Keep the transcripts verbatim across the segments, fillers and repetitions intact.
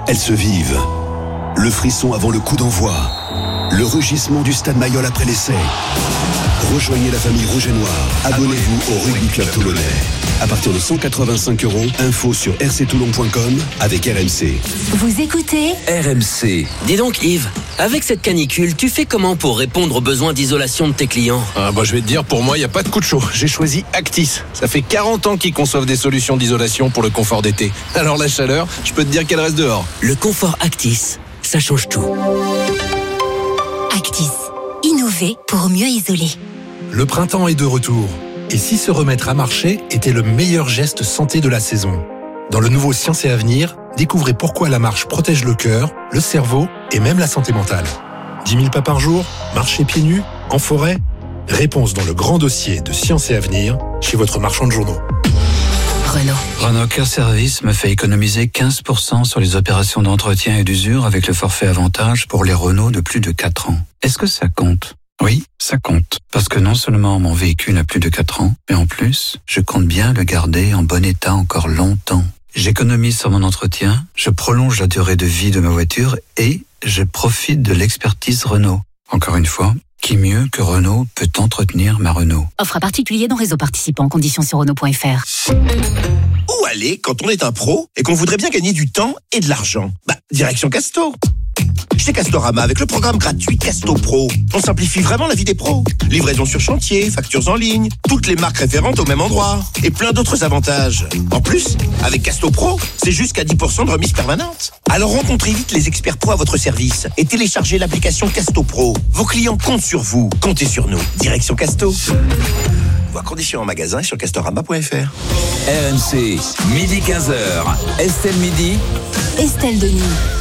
elles se vivent. Le frisson avant le coup d'envoi. Le rugissement du Stade Mayol après l'essai. Rejoignez la famille rouge et noire. Abonnez-vous au Rugby Club Toulonnais. À partir de cent quatre-vingt-cinq euros, info sur r c toulon point com avec R M C. Vous écoutez R M C. Dis donc Yves, avec cette canicule, tu fais comment pour répondre aux besoins d'isolation de tes clients ? Ah bah je vais te dire, pour moi, il n'y a pas de coup de chaud. J'ai choisi Actis. Ça fait quarante ans qu'ils conçoivent des solutions d'isolation pour le confort d'été. Alors la chaleur, je peux te dire qu'elle reste dehors. Le confort Actis, ça change tout. Actis. Innover pour mieux isoler. Le printemps est de retour. Et si se remettre à marcher était le meilleur geste santé de la saison ? Dans le nouveau Science et Avenir, découvrez pourquoi la marche protège le cœur, le cerveau et même la santé mentale. dix mille pas par jour, marcher pieds nus, en forêt ? Réponse dans le grand dossier de Science et Avenir chez votre marchand de journaux. Renault. Renault Care Service me fait économiser quinze pour cent sur les opérations d'entretien et d'usure avec le forfait avantage pour les Renault de plus de quatre ans. Est-ce que ça compte ? Oui, ça compte. Parce que non seulement mon véhicule a plus de quatre ans, mais en plus, je compte bien le garder en bon état encore longtemps. J'économise sur mon entretien, je prolonge la durée de vie de ma voiture et je profite de l'expertise Renault. Encore une fois, qui mieux que Renault peut entretenir ma Renault ? Offre à particulier dans réseau participant. Conditions sur Renault point F R. Où aller quand on est un pro et qu'on voudrait bien gagner du temps et de l'argent ? Bah, direction Casto. Chez Castorama, avec le programme gratuit Casto Pro, on simplifie vraiment la vie des pros. Livraison sur chantier, factures en ligne, toutes les marques référentes au même endroit et plein d'autres avantages. En plus, avec Casto Pro, c'est jusqu'à dix pour cent de remise permanente. Alors rencontrez vite les experts pro à votre service et téléchargez l'application Casto Pro. Vos clients comptent sur vous, comptez sur nous. Direction Casto. Voir conditions en magasin et sur castorama point F R. R M C, midi quinze heures. Estelle Midi. Estelle Denis.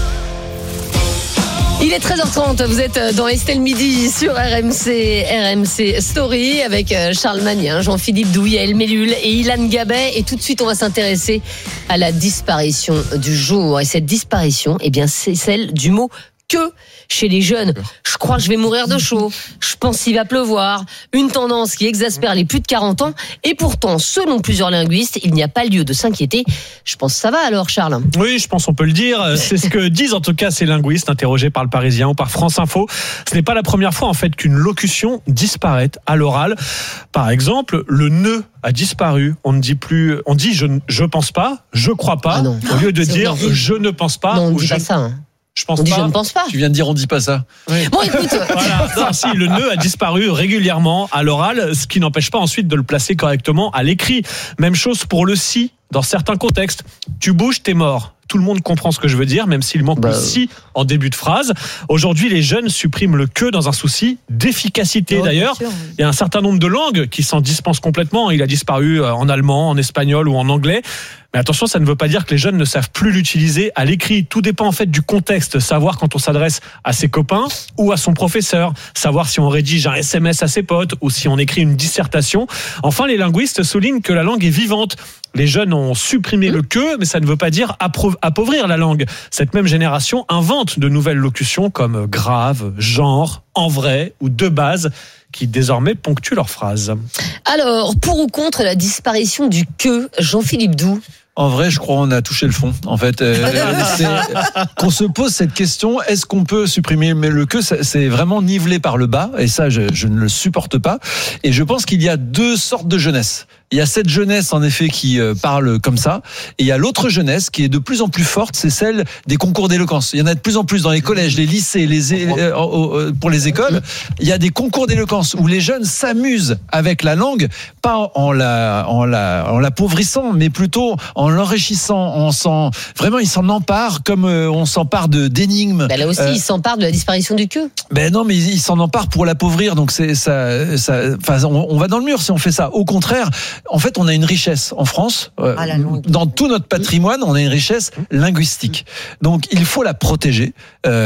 Il est treize heures trente, vous êtes dans Estelle Midi sur R M C, R M C Story avec Charles Magnin, Jean-Philippe Douy, Yael Mellul et Ilan Gabet. Et tout de suite, on va s'intéresser à la disparition du jour. Et cette disparition, eh bien, c'est celle du mot que chez les jeunes. Je crois que je vais mourir de chaud. Je pense qu'il va pleuvoir. Une tendance qui exaspère les plus de quarante ans. Et pourtant, selon plusieurs linguistes, il n'y a pas lieu de s'inquiéter. Je pense que ça va alors, Charles. Oui, je pense qu'on peut le dire. C'est ce que disent en tout cas ces linguistes interrogés par le Parisien ou par France Info. Ce n'est pas la première fois en fait qu'une locution disparaît à l'oral. Par exemple, le ne a disparu. On ne dit plus, on dit je je pense pas, je crois pas, ah au lieu de c'est dire horrible. je ne pense pas. Non, on ne ou dit je... pas ça. Hein. Je pense on dit pas. je ne pense pas. Tu viens de dire on dit pas ça. Oui. Bon, écoute. Voilà. Non, si, le ne a disparu régulièrement à l'oral, ce qui n'empêche pas ensuite de le placer correctement à l'écrit. Même chose pour le si, dans certains contextes. Tu bouges, t'es mort. Tout le monde comprend ce que je veux dire, même s'il manque bah, le si en début de phrase. Aujourd'hui, les jeunes suppriment le que dans un souci d'efficacité. Oh, d'ailleurs, il y a un certain nombre de langues qui s'en dispensent complètement. Il a disparu en allemand, en espagnol ou en anglais. Mais attention, ça ne veut pas dire que les jeunes ne savent plus l'utiliser à l'écrit. Tout dépend en fait du contexte. Savoir quand on s'adresse à ses copains ou à son professeur. Savoir si on rédige un S M S à ses potes ou si on écrit une dissertation. Enfin, les linguistes soulignent que la langue est vivante. Les jeunes ont supprimé mmh. le que, mais ça ne veut pas dire appauvrir la langue. Cette même génération invente de nouvelles locutions comme grave, genre, en vrai ou de base, qui désormais ponctuent leurs phrases. Alors, pour ou contre la disparition du que, Jean-Philippe Doux? En vrai, je crois qu'on a touché le fond. En fait, euh, c'est, qu'on se pose cette question, est-ce qu'on peut supprimer le que ? C'est vraiment nivelé par le bas, et ça, je, je ne le supporte pas. Et je pense qu'il y a deux sortes de jeunesse. Il y a cette jeunesse, en effet, qui euh, parle comme ça, et il y a l'autre jeunesse qui est de plus en plus forte, c'est celle des concours d'éloquence. Il y en a de plus en plus dans les collèges, les lycées, les é- euh, euh, pour les écoles. Il y a des concours d'éloquence où les jeunes s'amusent avec la langue, pas en la, en la, en l'appauvrissant, mais plutôt en l'enrichissant. On s'en, vraiment, ils s'en emparent comme euh, on s'empare de d'énigmes. Ben là aussi, euh, ils s'emparent de la disparition du que. Ben non, mais ils, ils s'en emparent pour l'appauvrir. Donc c'est ça, ça. Enfin, on, on va dans le mur si on fait ça. Au contraire. En fait, on a une richesse en France, euh, ah, dans tout notre patrimoine, on a une richesse linguistique. Donc, il faut la protéger. Euh, alors,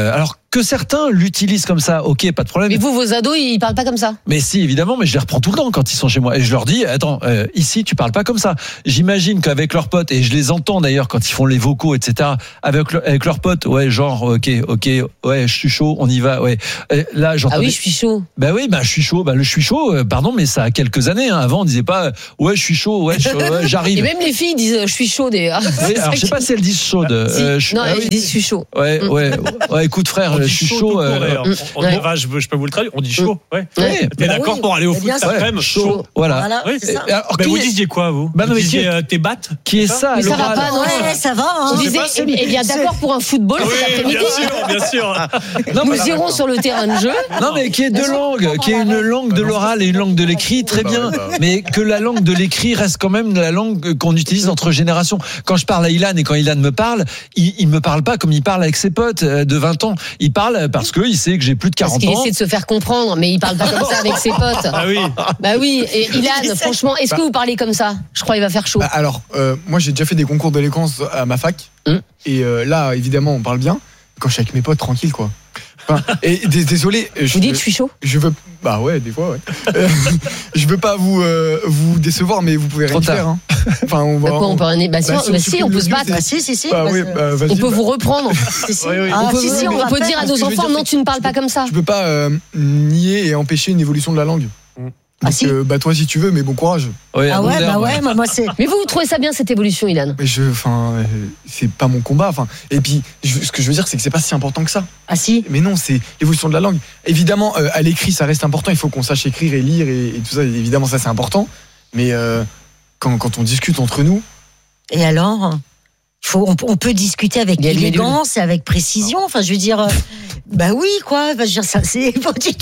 que certains l'utilisent comme ça, ok, pas de problème. Mais vous, vos ados, ils parlent pas comme ça? Mais si, évidemment, mais je les reprends tout le temps quand ils sont chez moi. Et je leur dis, attends, euh, ici, tu parles pas comme ça. J'imagine qu'avec leurs potes, et je les entends d'ailleurs quand ils font les vocaux, et cetera, avec, le, avec leurs potes, ouais, genre, ok, ok, ouais, je suis chaud, on y va, ouais. Et là, j'entends. Ah oui, je suis chaud. Ben oui, ben je suis chaud. Ben le je suis chaud, euh, pardon, mais ça a quelques années. Hein. Avant, on disait pas, ouais, je suis chaud, ouais, je, ouais j'arrive. Et même les filles disent, je suis chaud d'ailleurs. Oui, alors, je sais pas si elles disent chaude. Si. Euh, je, non, ah, elles oui. disent, je suis chaud. Ouais, ouais, ouais, écoute, frère, je suis chaud. Euh, euh, on, on, on va, je, je peux vous le traduire. On dit chaud. Ouais. Ouais. T'es Bah d'accord oui. pour aller au foot Ouais, cet après-midi? chaud. Voilà. Voilà, Oui. c'est ça. Alors, Ben, qui vous est- disiez quoi, vous Bah non, Vous mais disiez qui- euh, tes battes? Qui est ça, Mais ça va l'oral pas, non? Ouais, ça va. Hein. On disait, pas, c'est- eh bien d'accord pour un football cet Oui, après-midi. bien sûr, bien sûr. Non, mais- Nous irons sur le terrain de jeu. Non, mais qui est deux langues, qui est une langue de l'oral et une langue de l'écrit, très bien. Mais que la langue de l'écrit reste quand même la langue qu'on utilise entre générations. Quand je parle à Ilan et quand Ilan me parle, il, il me parle pas comme il parle avec ses potes de vingt ans. Il parle parce que il sait que j'ai plus de Parce quarante qu'il ans. essaie de se faire comprendre, mais il parle pas comme ça avec ses potes. Ah oui. Bah oui. Et Ilan, franchement, est-ce que vous parlez comme ça? Je crois qu'il va faire chaud. Bah, alors, euh, moi j'ai déjà fait des concours d'éloquence à ma fac. Hum. Et euh, là, évidemment, on parle bien. Quand je suis avec mes potes, tranquille, quoi. Enfin, et d- désolé. Je, Vous dites, je suis chaud? Je veux. Bah ouais, des fois, ouais. Euh, je veux pas vous, euh, vous décevoir, mais vous pouvez rien Trop tard. faire. Hein. Enfin, on va. Bah quoi, on peut rien. Bah, si, Bah, on- si on bah, si, supprime on peut le se lieu, battre. c'est- Ah si, si, si. Bah Bah, oui, c'est- bah, vas-y. On peut bah, vous reprendre. si, si. Oui, oui. Ah, On peut, si, si, on va peut faire. dire à Ce nos que je veux enfants, dire, non, c'est tu ne parles pas comme ça. Je peux pas euh, nier et empêcher une évolution de la langue. Ah Donc, si. euh, bah toi si tu veux, mais bon courage. Ouais, Ah à ouais, bout d'air, bah ouais, moi, moi c'est. Mais vous, vous trouvez ça bien cette évolution, Ilan? Mais je, enfin, euh, c'est pas mon combat. Enfin, et puis, je- ce que je veux dire, c'est que c'est pas si important que ça. Ah si. Mais non, c'est l'évolution de la langue. Évidemment, euh, à l'écrit, ça reste important. Il faut qu'on sache écrire et lire et, et tout ça. Évidemment, ça c'est important. Mais euh, quand, quand on discute entre nous, Et alors faut, on, on peut discuter avec Il y a le élégance et avec précision. Enfin, je veux dire, euh, bah oui, quoi. Enfin, je veux dire, ça, c'est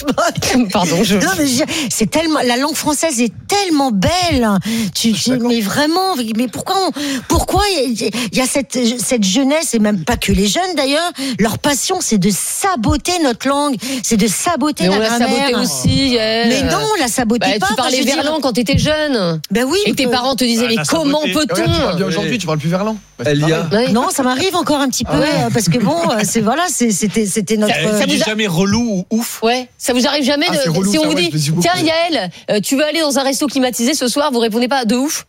Pardon, je. Non, mais je- c'est tellement, la langue française est tellement belle. Tu, tu- mais vraiment, mais pourquoi, on, pourquoi il y, a- il y a cette, cette jeunesse et même pas que les jeunes d'ailleurs, leur passion, c'est de saboter notre langue, c'est de saboter Mais la on l'a grammaire. saboté aussi. euh. Mais non, on la sabotait Bah, pas. tu Enfin, parlais je veux dire- verlan quand t'étais jeune. Ben oui. Et tes euh, parents te disaient, Ah, mais la comment saboté. peut-on? regarde, tu parles bien aujourd'hui, tu parles plus verlan. Bah, c'est Elia. pareil. Ouais. Non, ça m'arrive encore un petit peu, Ah ouais. euh, parce que bon, euh, c'est voilà, c'est- c'était, c'était notre. Ça, euh, ça dit vous a- jamais relou ou ouf? Ouais, ça vous arrive jamais Ah, de, c'est relou, si on ça, vous ouais, dit, je le dis beaucoup. tiens Yael, euh, tu veux aller dans un resto climatisé ce soir, vous répondez pas de ouf?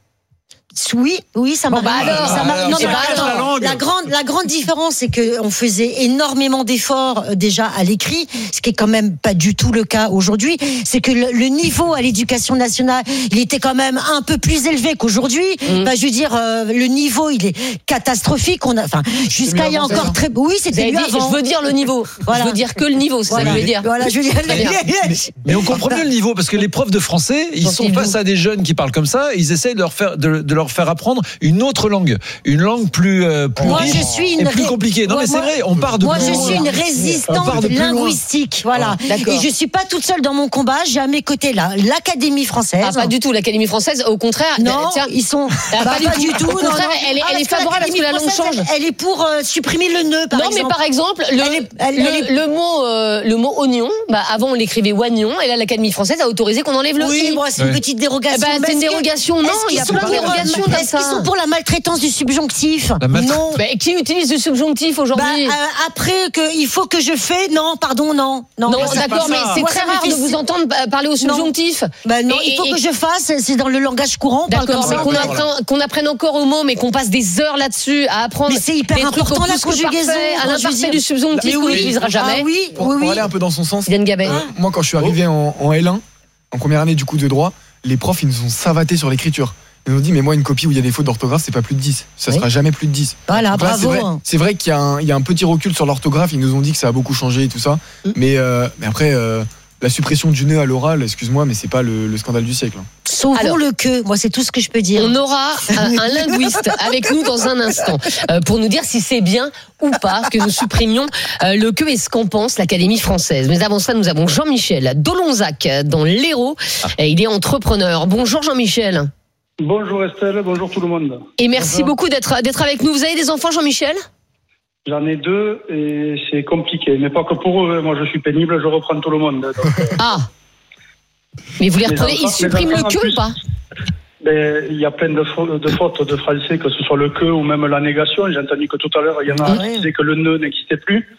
Oui, oui, ça Bon, m'arrive. bah alors, Ça m'arrive. alors, Non, c'est mais pas attends, la langue. la grande, la grande différence, c'est que on faisait énormément d'efforts euh, déjà à l'écrit, ce qui est quand même pas du tout le cas aujourd'hui. C'est que le, le niveau à l'éducation nationale, il était quand même un peu plus élevé qu'aujourd'hui. Mm. Enfin, je veux dire, euh, le niveau, il est catastrophique. On a, enfin, jusqu'à il y a mieux avant, encore ça, très, oui, Vous c'était avez mieux dit, avant. je veux dire le niveau. Voilà. Je veux dire que le niveau, c'est ça que Voilà. je veux dire. Voilà, je veux dire. Très bien. Mais on comprend mieux le niveau parce que les profs de français, ils sont Gentils, face vous. à des jeunes qui parlent comme ça, et ils essayent de leur faire de, de leur faire apprendre une autre langue, une langue plus euh, plus Moi, riche je suis et une plus ré- compliquée. Non Moi, mais c'est moi- vrai, on part de Moi, plus je loin. suis une On part résistante de plus loin. linguistique, voilà. D'accord. Et je suis pas toute seule dans mon combat. J'ai à mes côtés là l'Académie française. Ah, pas du tout, l'Académie française, au contraire. Non, tiens, ils sont Ah, bah, pas du tout. Au non, contraire, non. elle est- Ah, elle est parce que favorable à ce que la langue l'Académie change. française, Elle est pour euh, supprimer le nœud, par non, exemple. mais par exemple, le, Elle est- elle- le, elle est- le mot, euh, le mot oignon, bah, avant on l'écrivait oignon, et là l'Académie française a autorisé qu'on enlève le Oui, i. moi, c'est une Ouais. petite dérogation. Eh ben, Mais c'est une est-ce que- dérogation, non, est-ce il y a qu'ils plein sont de pour, euh, dérogations comme Est-ce qu'ils ça. sont pour la maltraitance du subjonctif La maltra- Non. Bah, qui utilise du subjonctif Bah, aujourd'hui? euh, après que il faut que je fais, non, pardon, non, non. Non, Mais c'est d'accord, pas mais ça. c'est Moi, très ça me rare fait de vous si- entendre euh, parler au subjonctif. Bah non, Et- il faut et- que je fasse, c'est dans le langage courant, on parle D'accord, comme mais ça. qu'on apprenne, qu'on apprenne encore au mot, mais qu'on passe des heures là-dessus à apprendre. Mais c'est hyper des trucs au important, la plus que conjugaison, parfait, à moi, je veux l'imparfait dire. du subjonctif Mais qu'on oui. n'utilisera jamais. Ah oui, pour, oui, pour oui. aller un peu dans son sens. Yann Gabet. euh, moi, quand je suis arrivé en, en L un, en première année du coup de droit, les profs ils nous ont savaté sur l'écriture. Ils nous ont dit, mais moi, une copie où il y a des fautes d'orthographe, c'est pas plus de dix. Ça Oui. sera jamais plus de dix. Voilà, Donc là, bravo. c'est vrai, c'est vrai qu'il y a, un, il y a un petit recul sur l'orthographe. Ils nous ont dit que ça a beaucoup changé et tout ça. Mm. Mais, euh, mais après, euh, la suppression du nœud à l'oral, excuse-moi, mais c'est pas le, le scandale du siècle. hein. Sauvons Alors. le que, moi c'est tout ce que je peux dire. On aura un, un linguiste avec nous dans un instant euh, pour nous dire si c'est bien ou pas que nous supprimions euh, le que et ce qu'en pense l'Académie française. Mais avant ça, nous avons Jean-Michel Dolonzac dans l'Hérault. Et il est entrepreneur. Bonjour Jean-Michel. Bonjour Estelle, bonjour tout le monde. Et merci Bonjour. beaucoup d'être d'être avec nous. Vous avez des enfants, Jean-Michel? J'en ai deux et c'est compliqué, mais pas que pour eux. Moi je suis pénible, je reprends tout le monde. Donc, euh, Ah. Mais vous les Les reprenez, enfants- ils suppriment les le enfants, en que ou plus. pas? ben, il y a plein de, fautes, de fautes de français, que ce soit le que ou même la négation. J'ai entendu que tout à l'heure, il y en a Ah qui ouais. disaient que le ne n'existait plus.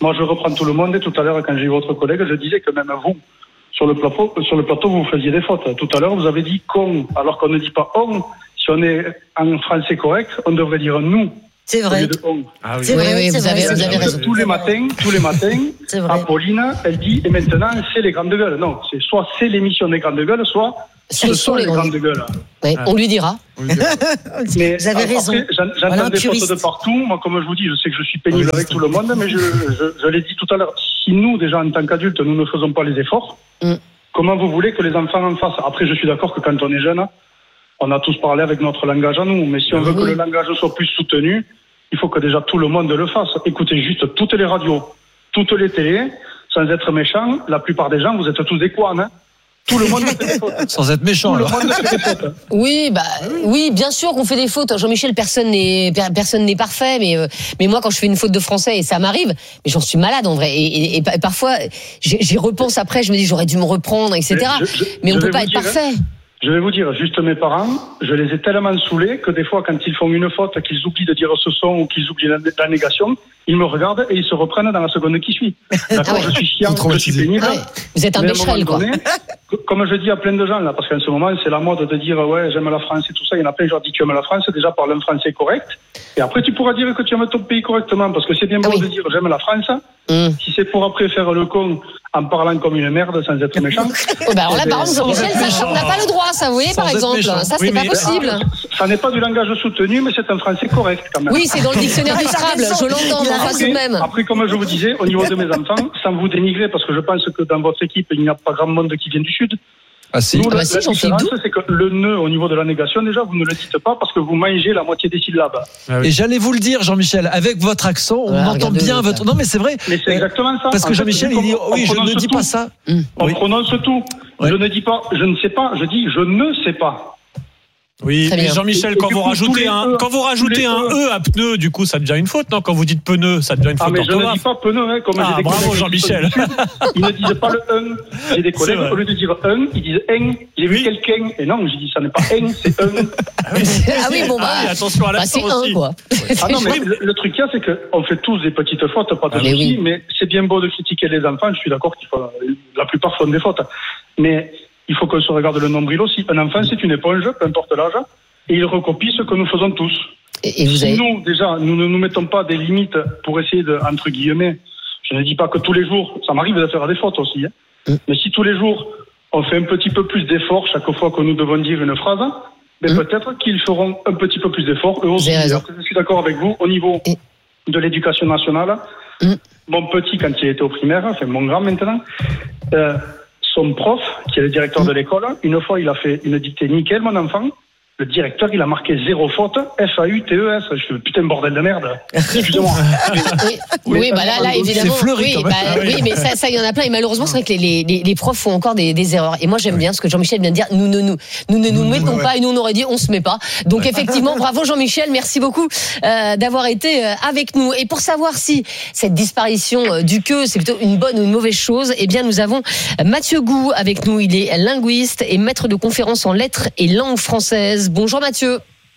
Moi, je reprends tout le monde. Et tout à l'heure, quand j'ai eu votre collègue, je disais que même vous, sur le plateau, sur le plateau, vous faisiez des fautes. Tout à l'heure, vous avez dit con, alors qu'on ne dit pas on. Si on est en français correct, on devrait dire nous. C'est vrai. Ah oui. C'est vrai, oui, oui, vous avez, vous avez raison. Tous les matins, tous les matins, Apolline, elle dit, et maintenant, c'est les grandes gueules. Non, c'est soit c'est l'émission des grandes gueules, soit ce, ce sont les grandes, grandes gueules. Oui, on lui dira. Mais vous avez après, raison. J'entends voilà des fautes de partout. Moi, comme je vous dis, je sais que je suis pénible oui, avec tout le monde, mais je, je, je l'ai dit tout à l'heure. Si nous, déjà, en tant qu'adultes, nous ne faisons pas les efforts, mm. comment vous voulez que les enfants en fassent? Après, je suis d'accord que quand on est jeune, on a tous parlé avec notre langage à nous. Mais si on veut oui. que le langage soit plus soutenu, il faut que déjà tout le monde le fasse. Écoutez juste toutes les radios, toutes les télés, sans être méchant, la plupart des gens, vous êtes tous des couans, hein. Tout le monde fait des fautes. Sans être méchant, alors. Tout le monde fait des fautes. Oui, bah, oui, bien sûr qu'on fait des fautes. Jean-Michel, personne n'est, personne n'est parfait, mais, euh, mais moi, quand je fais une faute de français, et ça m'arrive, mais j'en suis malade, en vrai. Et, et, et parfois, j'y repense après, je me dis, j'aurais dû me reprendre, et cetera. Mais, je, je, mais on ne peut pas être dire, parfait. Je vais vous dire, juste mes parents, je les ai tellement saoulés que des fois, quand ils font une faute, qu'ils oublient de dire ce son ou qu'ils oublient la, la négation, ils me regardent et ils se reprennent dans la seconde qui suit. D'accord, ah ouais. Je suis chiant, je suis pénible. Ah ouais. Vous êtes un bécherel, quoi. Donné, comme je dis à plein de gens, là, parce qu'en ce moment, c'est la mode de dire, ouais, j'aime la France et tout ça. Il y en a plein, je leur dis, tu aimes la France, déjà parle un français correct. Et après, tu pourras dire que tu aimes ton pays correctement, parce que c'est bien beau ah oui. de dire, j'aime la France. Mmh. Si c'est pour après faire le con en parlant comme une merde sans être méchant. Oh bah alors là, par exemple, Jean-Michel, on n'a pas le droit, ça, vous voyez, par exemple. Ça, c'est oui, pas possible. Ça, ça n'est pas du langage soutenu, mais c'est un français correct, quand même. Oui, c'est dans le dictionnaire du Scrabble, je l'entends, mais pas tout de même. Après, comme je vous disais, au niveau de mes enfants, sans vous dénigrer, parce que je pense que dans votre équipe, il n'y a pas grand monde qui vient du Sud. Ah si, Nous, ah la, bah si la différence, c'est que le nœud au niveau de la négation, déjà, vous ne le dites pas parce que vous mangez la moitié des syllabes. Ah oui. Et j'allais vous le dire, Jean-Michel, avec votre accent, on ouais, entend bien votre... Non, mais c'est vrai. Mais c'est exactement ça. Parce que en Jean-Michel, fait, il dit, oui, je ne dis tout. pas ça. On oui. prononce tout. Ouais. Je ne dis pas, je ne sais pas, je dis, je ne sais pas. Oui, mais Jean-Michel, quand, quand vous rajoutez un, e, quand vous rajoutez un E à pneu, du coup, ça devient une faute, non? Quand vous dites pneu, ça devient une faute. Ah, mais je ne dis pas pneu, hein, comme ah, j'ai des bravo, Jean-Michel. Ils ne disent pas le un. J'ai des collègues, au lieu de dire un, ils disent un. J'ai vu oui. quelqu'un, et non, j'ai dit, ça n'est pas un, c'est un. Ah oui, ah oui bon, bah, ah oui, attention à l'accent bah, aussi. Un, quoi. Ah non, mais le, le truc, c'est qu'on fait tous des petites fautes, pas de soucis, oui. mais c'est bien beau de critiquer les enfants, je suis d'accord qu'il faut, la plupart font des fautes. Mais il faut qu'on se regarde le nombril aussi. Un enfant, c'est une éponge, peu importe l'âge. Et il recopie ce que nous faisons tous. Et, et vous si avez... nous, déjà, nous ne nous mettons pas des limites pour essayer de, entre guillemets, je ne dis pas que tous les jours, ça m'arrive de faire des fautes aussi, hein, mm. mais si tous les jours, on fait un petit peu plus d'efforts chaque fois que nous devons dire une phrase, mais mm. peut-être qu'ils feront un petit peu plus d'efforts, eux aussi. Je suis d'accord avec vous, au niveau et... de l'éducation nationale, mm. mon petit, quand il était au primaire, enfin mon grand maintenant, euh, son prof, qui est le directeur mm. de l'école, une fois, il a fait une dictée nickel, mon enfant. Le directeur, il a marqué zéro faute, F A U T E S. Je fais putain, bordel de merde. Excusez-moi. Oui, oui bah là, là, évidemment. C'est fleuri, oui, quand même. Bah, oui, mais ça, ça, il y en a plein. Et malheureusement, c'est vrai que les, les, les profs font encore des, des erreurs. Et moi, j'aime bien ce que Jean-Michel vient de dire. Nous ne nous, nous, ne nous mettons ouais. pas. Et nous, on aurait dit, on se met pas. Donc, effectivement, bravo Jean-Michel. Merci beaucoup euh, d'avoir été euh, avec nous. Et pour savoir si cette disparition euh, du queue, c'est plutôt une bonne ou une mauvaise chose, eh bien, nous avons Mathieu Gou avec nous. Il est linguiste et maître de conférences en lettres et langue française. Bonjour Mathieu.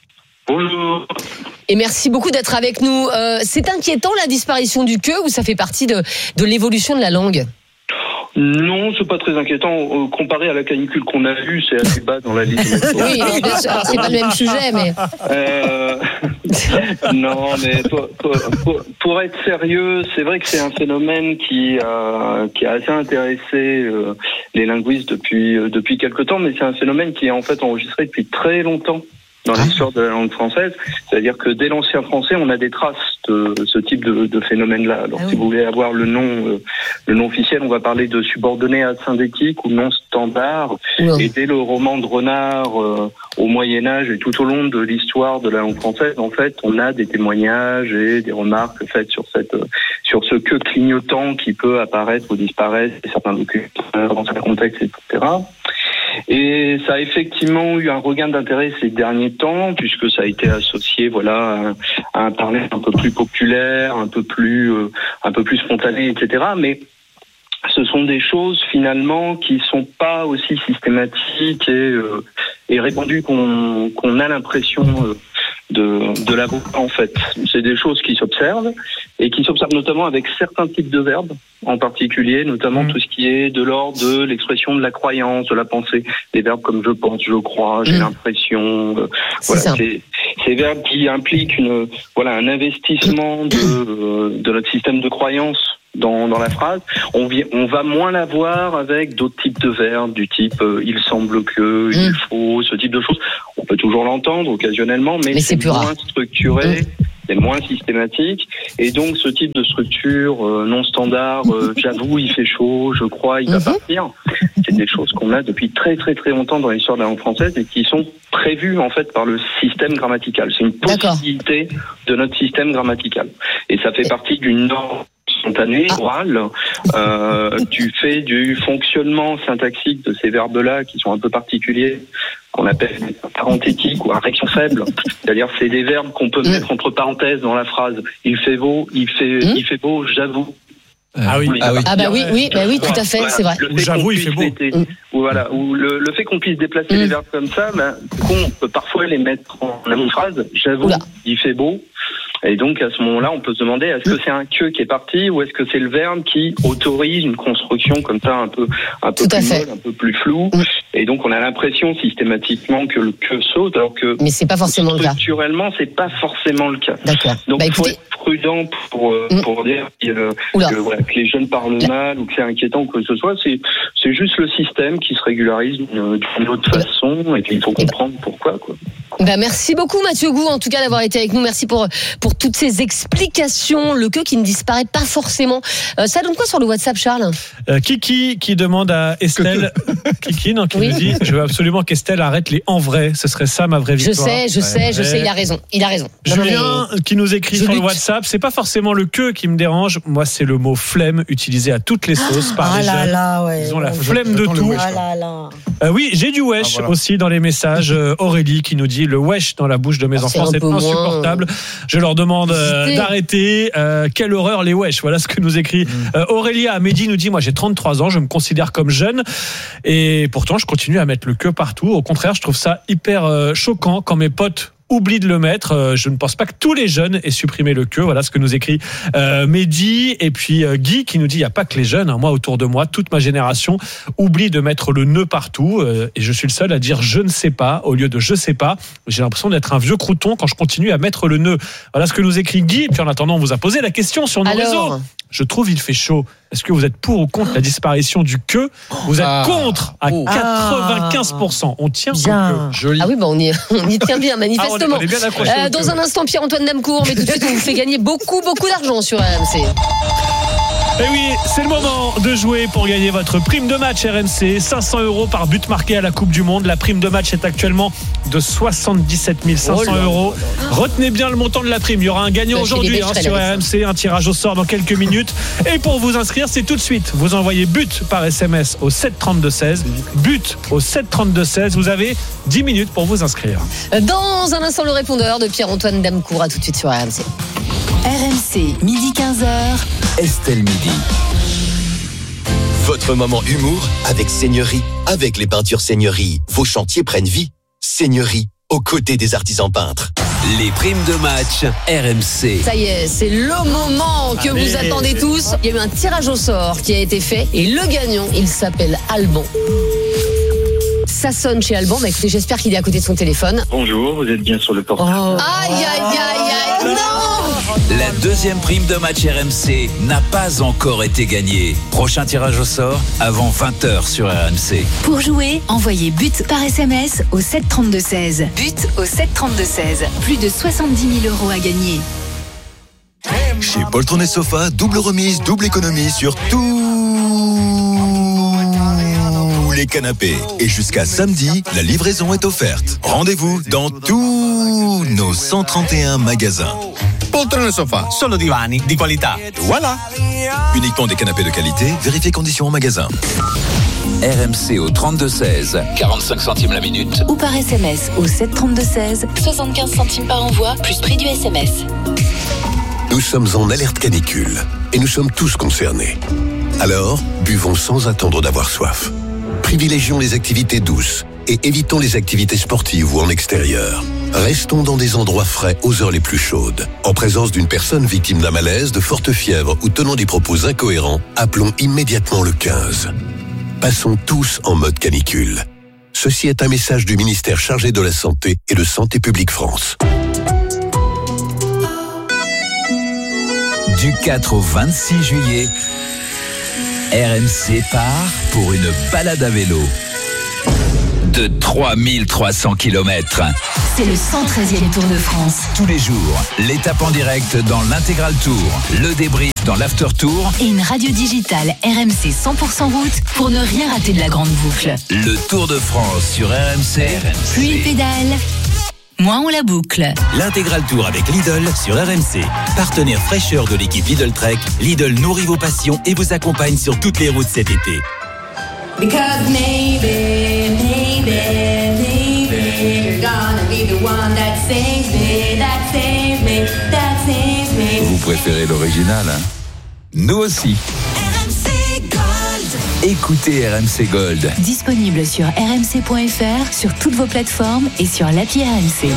Bonjour. Et merci beaucoup d'être avec nous. Euh, c'est inquiétant la disparition du queue ou ça fait partie de, de l'évolution de la langue? Non, c'est pas très inquiétant. Euh, comparé à la canicule qu'on a vue, c'est assez bas dans la liste. Oui, bien sûr. Alors, c'est pas le même sujet, mais. Euh... non, mais pour, pour, pour, pour être sérieux, c'est vrai que c'est un phénomène qui a, qui a assez intéressé euh, les linguistes depuis, euh, depuis quelque temps, mais c'est un phénomène qui est en fait enregistré depuis très longtemps dans l'histoire de la langue française. C'est-à-dire que dès l'ancien français, on a des traces de ce type de, de phénomène-là. Alors, ah oui. si vous voulez avoir le nom, euh, le nom officiel, on va parler de subordonné asyndétique ou non standard. Oui. Et dès le roman de Renard, euh, au Moyen-Âge et tout au long de l'histoire de la langue française, en fait, on a des témoignages et des remarques faites sur cette, euh, sur ce que clignotant qui peut apparaître ou disparaître, et certains documents dans un contexte, et cetera. Et ça a effectivement eu un regain d'intérêt ces derniers temps, puisque ça a été associé, voilà, à un parler un peu plus populaire, un peu plus, euh, un peu plus spontané, et cetera. Mais ce sont des choses finalement qui sont pas aussi systématiques et, euh, et répandues qu'on, qu'on a l'impression euh, de, de la voix, en fait. C'est des choses qui s'observent et qui s'observent notamment avec certains types de verbes, en particulier, notamment mmh. tout ce qui est de l'ordre de l'expression de la croyance, de la pensée, des verbes comme je pense, je crois, j'ai mmh. l'impression, euh, c'est voilà, c'est, ces verbes qui impliquent une, voilà, un investissement de, euh, de notre système de croyance dans, dans la phrase. On, vient, on va moins l'avoir avec d'autres types de verbes, du type euh, il semble que, mmh. il faut, ce type de choses. On peut toujours l'entendre occasionnellement, mais, mais c'est, c'est moins rare. structuré. Mmh. C'est moins systématique, et donc ce type de structure euh, non standard, euh, j'avoue, il fait chaud, je crois, il va mmh. partir, c'est des choses qu'on a depuis très très très longtemps dans l'histoire de la langue française et qui sont prévues en fait par le système grammatical. C'est une possibilité D'accord. de notre système grammatical, et ça fait partie d'une norme spontanée, orale. Euh, tu fais du fonctionnement syntaxique de ces verbes-là qui sont un peu particuliers, qu'on appelle parenthétique ou arrection faible. C'est-à-dire, c'est des verbes qu'on peut mmh. mettre entre parenthèses dans la phrase. Il fait beau, il fait, mmh. il fait beau, j'avoue. Ah oui, ah oui, ah bah oui, oui, bah oui, tout à fait, voilà. c'est vrai. Le fait j'avoue, il fait beau. L'été, mmh. ou voilà, ou le, le fait qu'on puisse déplacer mmh. les verbes comme ça, ben, on peut parfois les mettre en une phrase. J'avoue, Oula. il fait beau. Et donc, à ce moment-là, on peut se demander, est-ce que c'est un que qui est parti ou est-ce que c'est le verbe qui autorise une construction comme ça un peu, un peu plus molle, un peu plus floue. Mmh. Et donc, on a l'impression systématiquement que le que saute, alors que mais c'est pas forcément le cas. Structurellement, c'est pas forcément le cas. D'accord. Donc, bah, il faut écoutez... être prudent pour, euh, mmh. pour dire euh, que, voilà, que les jeunes parlent Là. mal ou que c'est inquiétant ou que ce soit. C'est, c'est juste le système qui se régularise d'une, d'une autre bah. façon et qu'il faut comprendre bah. pourquoi, quoi. Bah merci beaucoup Mathieu Gou en tout cas d'avoir été avec nous. Merci pour pour toutes ces explications. Le que qui ne disparaît pas forcément. Euh, ça donne quoi sur le WhatsApp, Charles? euh, Kiki qui demande à Estelle. Kiki non qui oui. nous dit je veux absolument qu'Estelle arrête les en vrai. Ce serait ça ma vraie victoire. Je sais, je ouais. sais, je sais. Il a raison. Il a raison. Julien mais... qui nous écrit je sur lutte. le WhatsApp. C'est pas forcément le que qui me dérange. Moi c'est le mot flemme utilisé à toutes les sauces par ah les là jeunes. Là, ouais. Ils ont la flemme de tout. Ah là là. Euh, oui j'ai du wesh ah, voilà. aussi dans les messages. Euh, Aurélie qui nous dit le wesh dans la bouche de mes ah, enfants, c'est, c'est insupportable. Moins... Je leur demande euh, d'arrêter. Euh, quelle horreur les wesh. Voilà ce que nous écrit mmh. euh, Aurélia. Mehdi nous dit moi j'ai trente-trois ans, je me considère comme jeune et pourtant je continue à mettre le que partout. Au contraire, je trouve ça hyper euh, choquant quand mes potes oublie de le mettre. Euh, je ne pense pas que tous les jeunes aient supprimé le que. Voilà ce que nous écrit euh, Mehdi. Et puis euh, Guy qui nous dit il n'y a pas que les jeunes. Hein, moi, autour de moi, toute ma génération oublie de mettre le ne partout. Euh, et je suis le seul à dire je ne sais pas au lieu de je sais pas. J'ai l'impression d'être un vieux crouton quand je continue à mettre le ne. Voilà ce que nous écrit Guy. Et puis en attendant, on vous a posé la question sur nos Alors... réseaux. Je trouve il fait chaud. Est-ce que vous êtes pour ou contre la disparition du que? Vous êtes ah. contre à oh. quatre-vingt-quinze pour cent. On tient bien. Que. Joli. Ah oui, bah on, y, on y tient bien, manifestement. Ah, on est, on est bien accroché euh, dans un instant, Pierre-Antoine Damecourt, mais tout de suite, on vous fait gagner beaucoup, beaucoup d'argent sur R M C. Et oui, c'est le moment de jouer pour gagner votre prime de match R M C. cinq cents euros par but marqué à la Coupe du Monde. La prime de match est actuellement de soixante-dix-sept mille cinq cents oh euros. Retenez bien le montant de la prime. Il y aura un gagnant bah, aujourd'hui hein, sur R M C. Un tirage au sort dans quelques minutes. Et pour vous inscrire, c'est tout de suite. Vous envoyez but par S M S au sept trente-deux seize. But au sept trente-deux seize. Vous avez dix minutes pour vous inscrire. Dans un instant, le répondeur de Pierre-Antoine Damecourt. À tout de suite sur R M C. R M C, midi quinze heures. Estelle Midi. Votre moment humour avec Seigneurie. Avec les peintures Seigneurie, vos chantiers prennent vie. Seigneurie, aux côtés des artisans peintres. Les primes de match R M C. Ça y est, c'est le moment que Allez. vous attendez tous. Il y a eu un tirage au sort qui a été fait et le gagnant, il s'appelle Alban. Ça sonne chez Alban. Bah écoutez, j'espère qu'il est à côté de son téléphone. Bonjour, vous êtes bien sur le portable. Oh. Aïe, aïe, aïe, aïe, non! La deuxième prime de match R M C n'a pas encore été gagnée. Prochain tirage au sort avant vingt heures sur R M C. Pour jouer, envoyez but par S M S au sept trente-deux seize. But au sept trente-deux seize. Plus de soixante-dix mille euros à gagner. Chez Poltron et Sofa, double remise, double économie sur tout. Les canapés. Et jusqu'à samedi, la livraison est offerte. Rendez-vous dans tous nos cent trente et un magasins. Poltrone Sofa, solo divani di qualità. Voilà. Uniquement des canapés de qualité, vérifiez conditions en magasin. R M C au trente-deux seize, quarante-cinq centimes la minute. Ou par S M S au sept trente-deux seize, soixante-quinze centimes par envoi, plus prix du S M S. Nous sommes en alerte canicule et nous sommes tous concernés. Alors, buvons sans attendre d'avoir soif. Privilégions les activités douces et évitons les activités sportives ou en extérieur. Restons dans des endroits frais aux heures les plus chaudes. En présence d'une personne victime d'un malaise, de forte fièvre ou tenant des propos incohérents, appelons immédiatement le quinze. Passons tous en mode canicule. Ceci est un message du ministère chargé de la Santé et de Santé publique France. Du quatre au vingt-six juillet, R M C part pour une balade à vélo de trois mille trois cents kilomètres. C'est le cent treizième Tour de France. Tous les jours, l'étape en direct dans l'Intégral Tour, le débrief dans l'After Tour Et une radio digitale R M C cent pour cent route pour ne rien rater de la grande boucle. Le Tour de France sur R M C. Plus il pédale, moins on la boucle. L'Intégral Tour avec Lidl sur R M C. Partenaire fraîcheur de l'équipe Lidl Trek, Lidl nourrit vos passions et vous accompagne sur toutes les routes cet été. Because maybe, maybe, maybe you're gonna be the one that saves me, that saves me, that saves me. Vous préférez l'original, hein? Nous aussi. R M C Gold. Écoutez R M C Gold. Disponible sur r m c point f r, sur toutes vos plateformes et sur l'appli R M C.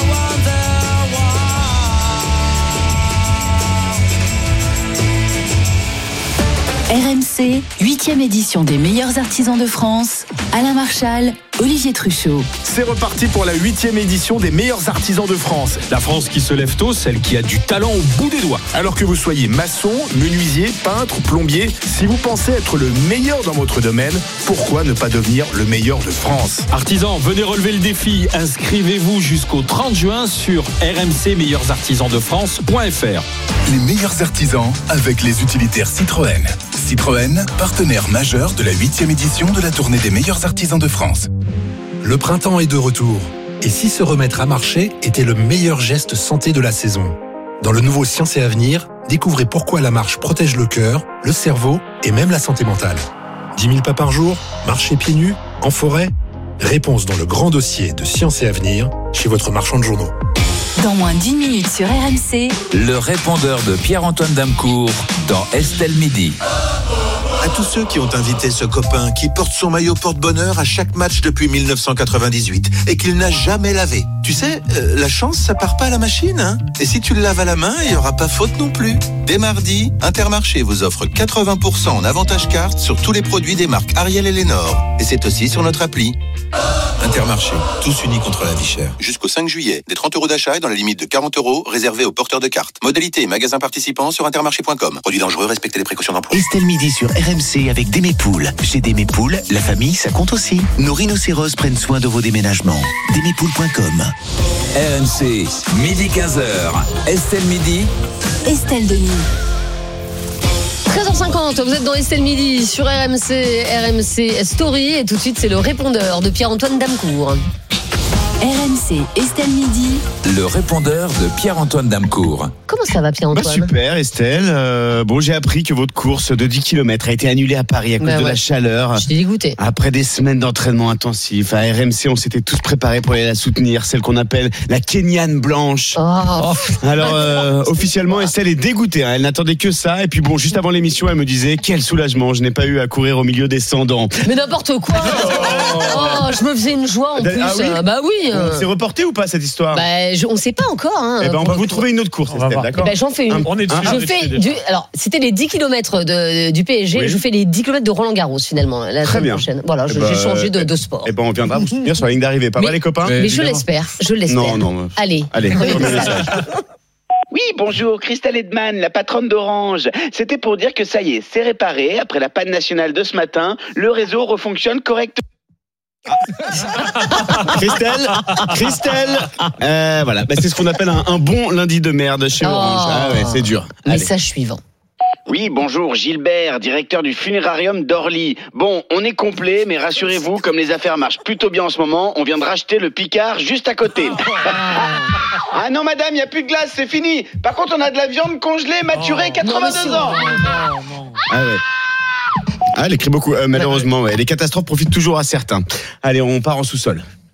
R M C, huitième édition des meilleurs artisans de France. Alain Marchal, Olivier Truchot. C'est reparti pour la huitième édition des meilleurs artisans de France. La France qui se lève tôt, celle qui a du talent au bout des doigts. Alors que vous soyez maçon, menuisier, peintre, plombier, si vous pensez être le meilleur dans votre domaine, pourquoi ne pas devenir le meilleur de France? Artisans, venez relever le défi. Inscrivez-vous jusqu'au trente juin sur r m c meilleurs artisans de france point f r. Les meilleurs artisans avec les utilitaires Citroën. Citroën, partenaire majeur de la huitième édition de la tournée des meilleurs artisans de France. Le printemps est de retour. Et si se remettre à marcher était le meilleur geste santé de la saison? Dans le nouveau Science et Avenir, découvrez pourquoi la marche protège le cœur, le cerveau et même la santé mentale. dix mille pas par jour, marcher pieds nus, en forêt? Réponse dans le grand dossier de Science et Avenir chez votre marchand de journaux. Dans moins d'une minute sur R M C, Le répondeur de Pierre-Antoine Damcourt dans Estelle Midi. À tous ceux qui ont invité ce copain qui porte son maillot porte-bonheur à chaque match depuis dix-neuf cent quatre-vingt-dix-huit et qu'il n'a jamais lavé. Tu sais, euh, la chance, ça part pas à la machine, hein. Et si tu le laves à la main, il y aura pas faute non plus. Dès mardi, Intermarché vous offre quatre-vingts pour cent en avantage carte sur tous les produits des marques Ariel et Lénore. Et c'est aussi sur notre appli. Intermarché, tous unis contre la vie chère. Jusqu'au cinq juillet, des trente euros d'achat et dans la limite de quarante euros réservés aux porteurs de cartes. Modalité et magasins participants sur intermarché point com. Produits dangereux, respectez les précautions d'emploi. Estelle Midi sur R M C avec Démépool. Chez Démépool, la famille, ça compte aussi. Nos rhinocéros prennent soin de vos déménagements. Démépool point com. R M C, midi quinze heures. Estelle Midi. Estelle Denis. treize heures cinquante, vous êtes dans Estelle Midi sur R M C, R M C Story. Et tout de suite, c'est le répondeur de Pierre-Antoine Damcourt. R M C, Estelle Midi. Le répondeur de Pierre-Antoine Damcourt. Comment ça va, Pierre-Antoine? Bah super, Estelle. Euh, bon, j'ai appris que votre course de dix kilomètres a été annulée à Paris à cause bah de ouais. la chaleur. Je suis dégoûté. Après des semaines d'entraînement intensif, à R M C, on s'était tous préparés pour aller la soutenir, celle qu'on appelle la Kenyane blanche. Oh. Alors, euh, officiellement, Estelle est dégoûtée. Hein. Elle n'attendait que ça. Et puis bon, juste avant l'émission, elle me disait quel soulagement, je n'ai pas eu à courir au milieu des cendants. Mais n'importe quoi. Oh, je me faisais une joie en plus. Ah oui Euh, bah oui. euh. C'est reporté ou pas cette histoire? Bah, je, on sait pas encore. Hein, Eh ben, on va vous trouver une autre course, Estelle, d'accord? Eh ben, j'en fais une. On est dessus, je on est fais dessus, du, alors, c'était les dix kilomètres de, du P S G. Oui. Je fais les dix kilomètres de Roland Garros finalement la Très semaine bien. prochaine. Voilà, Eh je- ben, j'ai changé de, de sport. Eh ben, on viendra vous soutenir sur la ligne d'arrivée. Pas Mais- mal, les copains? Mais je l'espère. Je l'espère. Non, non. Allez. Allez, premier premier message. message. Oui, bonjour, Christelle Edman, la patronne d'Orange. C'était pour dire que ça y est, c'est réparé. Après la panne nationale de ce matin, le réseau refonctionne correctement. Christelle, Christelle, euh, voilà, bah, c'est ce qu'on appelle un, un bon lundi de merde chez Oh. Orange. Ah ouais, c'est dur. Allez. Message suivant. Oui, bonjour, Gilbert, directeur du funérarium d'Orly. Bon, on est complet, mais rassurez-vous, comme les affaires marchent plutôt bien en ce moment, on vient de racheter le Picard juste à côté. Ah non, madame, il n'y a plus de glace, c'est fini. Par contre, on a de la viande congelée, maturée, quatre-vingt-deux ans. Ah ouais. Ah, elle écrit beaucoup, euh, malheureusement. Ouais. Les catastrophes profitent toujours à certains. Allez, on part en sous-sol.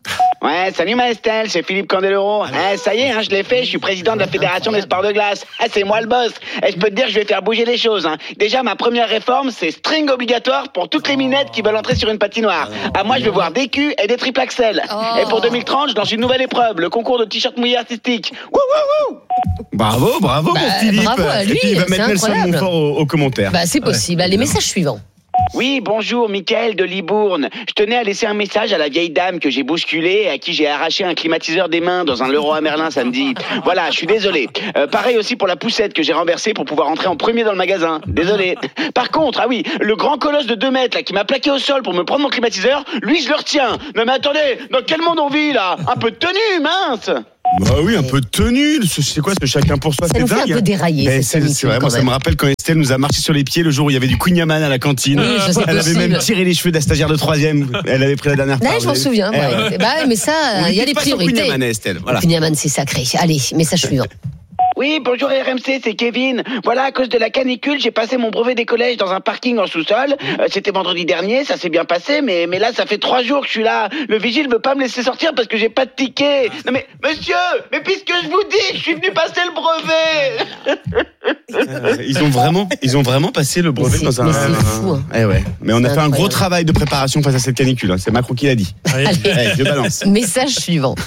Ouais, salut ma Estelle, c'est Philippe Candeloro. Hein, ça y est, hein, je l'ai fait, je suis président de la Fédération des sports de glace. Ah, c'est moi le boss. Et je peux te dire que je vais faire bouger les choses. Hein. Déjà, ma première réforme, c'est string obligatoire pour toutes les minettes qui veulent entrer sur une patinoire. Ah, moi, je veux voir des culs et des triples axels. Oh. Et pour deux mille trente, je lance une nouvelle épreuve, le concours de t-shirt mouillé artistique. Wouh, wouh, wouh. Bravo, bravo Bah, pour Philippe. bravo à lui, et puis il va c'est mettre Nelson incroyable. Montfort aux, aux commentaires. Bah, c'est possible. Ouais. Les messages suivants. Oui, bonjour, Mickaël de Libourne. Je tenais à laisser un message à la vieille dame que j'ai bousculée et à qui j'ai arraché un climatiseur des mains dans un Leroy Merlin samedi. Voilà, je suis désolé. Euh, pareil aussi pour la poussette que j'ai renversée pour pouvoir entrer en premier dans le magasin. Désolé. Par contre, ah oui, le grand colosse de deux mètres là, qui m'a plaqué au sol pour me prendre mon climatiseur, lui, je le retiens. Non mais attendez, dans quel monde on vit là? Un peu de tenue, mince. Bah oui, un peu de tenue. Ce- C'est quoi ce chacun pour soi? Ça C'est nous fait dingue. un peu dérailler, Mais cette c'est émission, c'est vrai, quand moi ça même. me rappelle quand Estelle nous a marché sur les pieds le jour où il y avait du Queen Yaman à la cantine. Oui, ça, c'est Elle avait possible. même tiré les cheveux de la stagiaire de troisième. Elle avait pris la dernière Là, part. je m'en Vous avez- souviens. Eh ouais. ouais. Bah, mais ça, On il y a lui des dit pas sur priorités. Queen Yaman, Estelle. Voilà. Queen Yaman, c'est sacré. Allez, message suivant. Oui, bonjour R M C, c'est Kevin. Voilà, à cause de la canicule, j'ai passé mon brevet des collèges dans un parking en sous-sol. Euh, c'était vendredi dernier, ça s'est bien passé, mais, mais là, ça fait trois jours que je suis là. Le vigile veut pas me laisser sortir parce que j'ai pas de ticket. Non mais, monsieur, mais puisque je vous dis, je suis venu passer le brevet. Euh, Ils ont vraiment, ils ont vraiment passé le brevet Mais c'est- dans un. mais c'est fou, hein. Eh ouais. Mais on a C'est fait un gros incroyable. travail de préparation face à cette canicule. hein. C'est Macron qui l'a dit. Allez. Eh, je balance. Message suivant.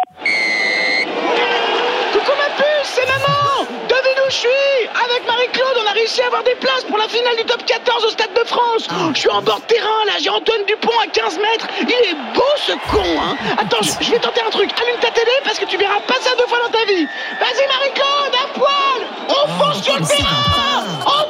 Coucou ma puce, c'est maman. Devinez où je suis. Avec Marie-Claude, on a réussi à avoir des places pour la finale du top quatorze au Stade de France. Je suis en bord de terrain, là, j'ai Antoine Dupont à quinze mètres. Il est beau ce con, hein. Attends, je je vais tenter un truc. Allume ta télé parce que tu verras pas ça deux fois dans ta vie. Vas-y Marie-Claude, à poil. On fonce sur le terrain.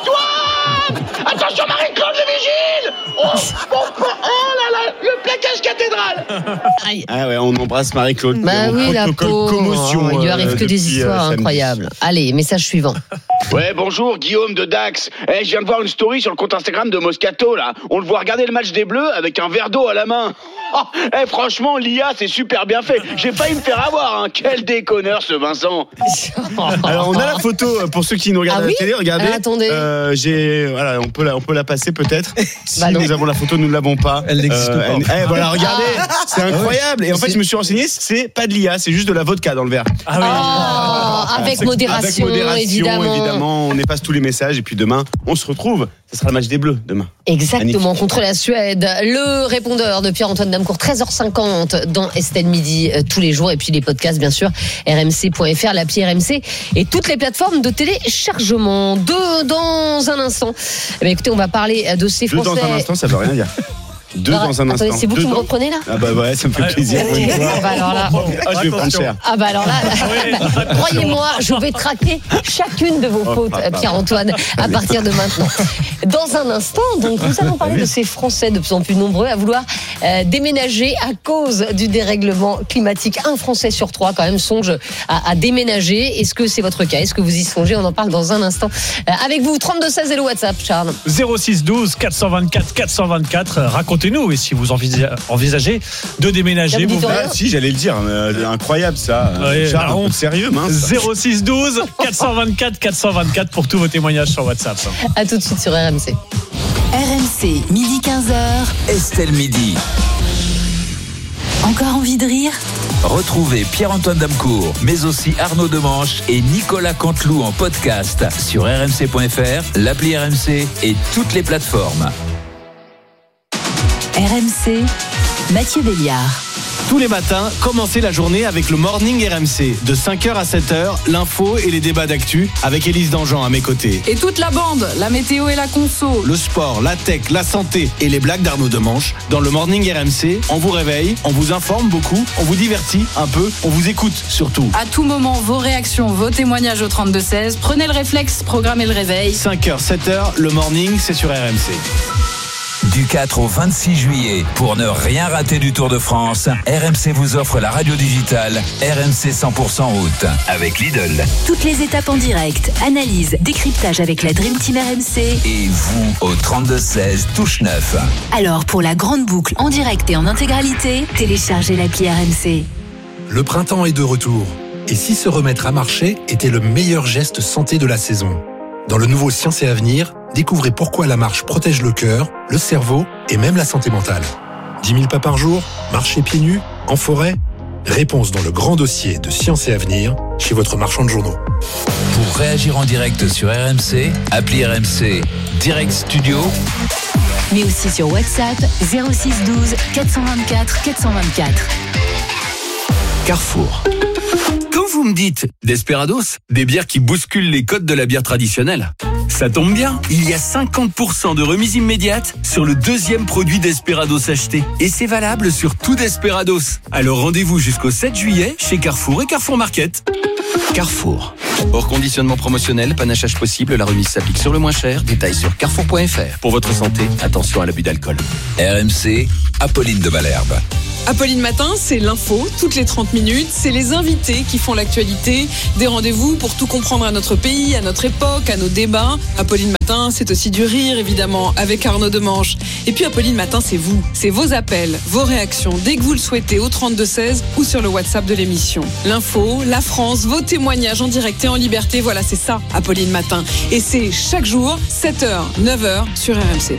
Antoine. Attention Marie-Claude, le vigile. Oh, oh, oh, oh là là, le plaquage cathédrale. Ah ouais, on embrasse Marie-Claude. Bah On oui, la protocole pauvre. commotion. Il lui euh, arrive que des depuis, euh, histoires samedi. incroyables. Allez, message suivant. Ouais, bonjour, Guillaume de Dax. Eh, je viens de voir une story sur le compte Instagram de Moscato, là. On le voit regarder le match des Bleus avec un verre d'eau à la main. Oh, eh, franchement, l'I A, c'est super bien fait. J'ai failli me faire avoir, hein. Quel déconneur, ce Vincent. Alors on a la photo euh, pour ceux qui nous regardent Ah à oui la télé. Regardez. Ah, attendez. Euh, j'ai voilà, on peut la, on peut la passer peut-être. Si Bah non. nous avons la photo, nous ne l'avons pas. Elle n'existe pas. elle- eh, voilà, regardez, Ah. c'est incroyable. Et en fait, je me suis renseigné, c'est pas de l'I A, c'est juste de la vodka dans le verre. Ah oui. Oh, avec C'est- modération, avec modération, évidemment. évidemment. On efface tous les messages et puis demain, on se retrouve. Ce sera le match des Bleus demain. Exactement, Magnifique. contre la Suède. Le répondeur de Pierre-Antoine Damecourt, treize heures cinquante dans Estelle Midi euh, tous les jours. Et puis les podcasts, bien sûr, r m c point f r, l'appli R M C et toutes les plateformes de téléchargement. Deux dans un instant. Eh bien, écoutez, on va parler de ces Deux Français. dans un instant, ça veut rien dire. Deux Alors, dans un attendez, instant. c'est vous qui me Dedans. reprenez là Ah bah ouais, ça me fait plaisir. pour une fois. Ah bah alors là, Ah, je vais prendre cher. ah bah alors là, croyez-moi, je vais traquer chacune de vos Oh, fautes, papa. Pierre-Antoine, à partir de maintenant. Dans un instant, donc, nous allons parler de ces Français de plus en plus nombreux à vouloir euh, déménager à cause du dérèglement climatique. Un Français sur trois, quand même, songe à, à déménager. Est-ce que c'est votre cas? Est-ce que vous y songez? On en parle dans un instant. Euh, avec vous, trente-deux seize et le WhatsApp, Charles. zéro six douze quatre cent vingt-quatre quatre cent vingt-quatre. Racontez-nous, et si vous envisagez envisagez de déménager. Là, vous dites vous- rien. Ah, si, j'allais le dire. euh, incroyable ça. Ouais, Charles, la un peu honte. de sérieux, mince. zéro six douze quatre cent vingt-quatre quatre cent vingt-quatre pour tous vos témoignages sur WhatsApp. À tout de suite sur R M C. R M C, midi quinze heures. Estelle Midi. Encore envie de rire? Retrouvez Pierre-Antoine Damecourt, mais aussi Arnaud Demanche et Nicolas Canteloup en podcast sur r m c point f r, l'appli R M C et toutes les plateformes. R M C, Mathieu Béliard. Tous les matins, commencez la journée avec le Morning R M C. De cinq heures à sept heures, l'info et les débats d'actu avec Élise Dangean à mes côtés. Et toute la bande, la météo et la conso. Le sport, la tech, la santé et les blagues d'Arnaud Demanche. Dans le Morning R M C, on vous réveille, on vous informe beaucoup, on vous divertit un peu, on vous écoute surtout. À tout moment, vos réactions, vos témoignages au trente-deux seize. Prenez le réflexe, programmez le réveil. cinq heures, sept heures, le Morning, c'est sur R M C. Du quatre au vingt-six juillet, pour ne rien rater du Tour de France, R M C vous offre la radio digitale R M C cent pour cent route avec Lidl. Toutes les étapes en direct, analyse, décryptage avec la Dream Team R M C. Et vous au trente-deux seize, touche neuf. Alors pour la grande boucle en direct et en intégralité, téléchargez l'appli R M C. Le printemps est de retour. Et si se remettre à marcher était le meilleur geste santé de la saison? Dans le nouveau Science et Avenir, découvrez pourquoi la marche protège le cœur, le cerveau et même la santé mentale. dix mille pas par jour, marcher pieds nus, en forêt, Réponse dans le grand dossier de Science et Avenir chez votre marchand de journaux. Pour réagir en direct sur R M C, appelez R M C Direct Studio. Mais aussi sur WhatsApp zéro six douze quatre cent vingt-quatre quatre cent vingt-quatre. Carrefour. Quand vous me dites Desperados, des bières qui bousculent les codes de la bière traditionnelle, ça tombe bien, il y a cinquante pour cent de remise immédiate sur le deuxième produit Desperados acheté. Et c'est valable sur tout Desperados. Alors rendez-vous jusqu'au sept juillet chez Carrefour et Carrefour Market. Carrefour. Hors conditionnement promotionnel, panachage possible, la remise s'applique sur le moins cher. Détails sur carrefour point f r. Pour votre santé, attention à l'abus d'alcool. R M C, Apolline de Malherbe. Apolline Matin, c'est l'info, toutes les trente minutes, c'est les invités qui font l'actualité, des rendez-vous pour tout comprendre à notre pays, à notre époque, à nos débats. Apolline Matin, c'est aussi du rire, évidemment, avec Arnaud Demanche. Et puis Apolline Matin, c'est vous, c'est vos appels, vos réactions, dès que vous le souhaitez, au trente-deux seize ou sur le WhatsApp de l'émission. L'info, la France, vos témoignages en direct et en liberté, voilà, c'est ça, Apolline Matin. Et c'est chaque jour, sept heures, neuf heures, sur R M C.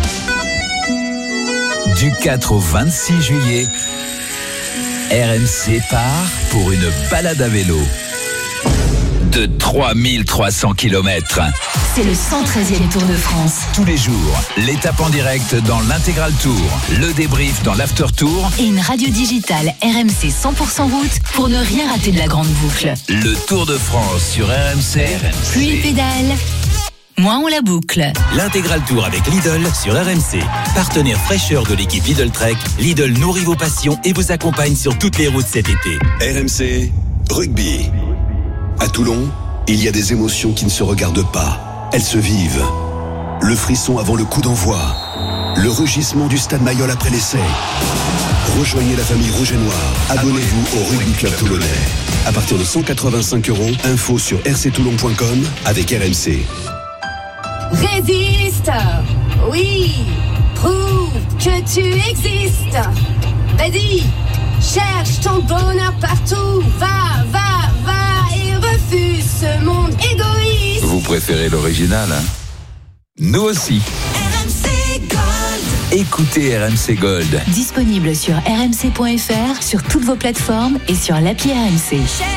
Du quatre au vingt-six juillet, R M C part pour une balade à vélo de trois mille trois cents kilomètres. C'est le cent treizième Tour de France. Tous les jours, l'étape en direct dans l'Intégral Tour, le débrief dans l'After Tour et une radio digitale R M C cent pour cent route pour ne rien rater de la grande boucle. Le Tour de France sur R M C. Plus il pédale, moins on la boucle. L'Intégral Tour avec Lidl sur R M C. Partenaire fraîcheur de l'équipe Lidl Trek, Lidl nourrit vos passions et vous accompagne sur toutes les routes cet été. R M C, rugby. À Toulon, il y a des émotions qui ne se regardent pas. Elles se vivent. Le frisson avant le coup d'envoi. Le rugissement du stade Mayol après l'essai. Rejoignez la famille rouge et noire. Abonnez-vous au Rugby Club Toulonnais. À partir de cent quatre-vingt-cinq euros, info sur r c toulon point com avec R M C. Résiste, oui, prouve que tu existes. Vas-y, cherche ton bonheur partout. Va, va, va et refuse ce monde égoïste. Vous préférez l'original, hein? Nous aussi. R M C Gold. Écoutez R M C Gold. Disponible sur r m c point f r, sur toutes vos plateformes et sur l'appli R M C.